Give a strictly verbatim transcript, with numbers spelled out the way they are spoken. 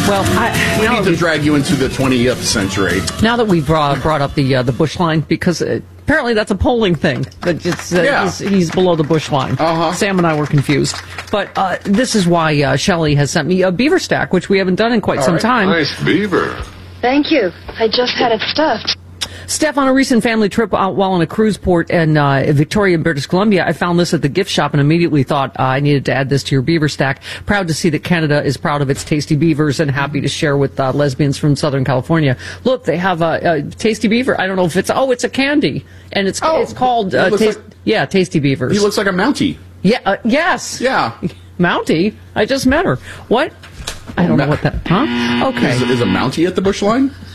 Well, I, we need to drag you into the twentieth century. Now that we've uh, brought up the uh, the bush line, because uh, apparently that's a polling thing. That it's, uh, yeah. he's, he's below the bush line. Uh-huh. Sam and I were confused. But uh, this is why uh, Shelley has sent me a beaver stack, which we haven't done in quite All some right. time. Nice beaver. Thank you. I just had it stuffed. Steph, on a recent family trip out while on a cruise port in uh, Victoria, British Columbia, I found this at the gift shop and immediately thought uh, I needed to add this to your beaver stack. Proud to see that Canada is proud of its tasty beavers and happy to share with uh, lesbians from Southern California. Look, they have a, a tasty beaver. I don't know if it's, oh, it's a candy. And it's Oh, it's called, it uh, looks taste, like- yeah, Tasty Beavers. He looks like a Mountie. Yeah, uh, yes. Yeah. Mountie? I just met her. What? I don't know what that, huh? Okay. Is, is a Mountie at the bush line?